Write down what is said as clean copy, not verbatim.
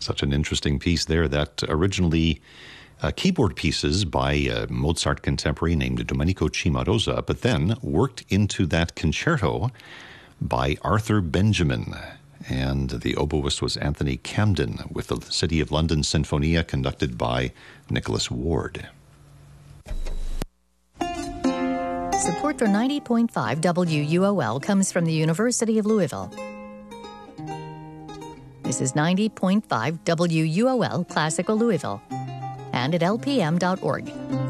Such an interesting piece there. That originally keyboard pieces by Mozart contemporary named Domenico Cimarosa, but then worked into that concerto by Arthur Benjamin. And the oboist was Anthony Camden with the City of London Sinfonia conducted by Nicholas Ward. Support for 90.5 WUOL comes from the University of Louisville. This is 90.5 WUOL Classical Louisville and at lpm.org.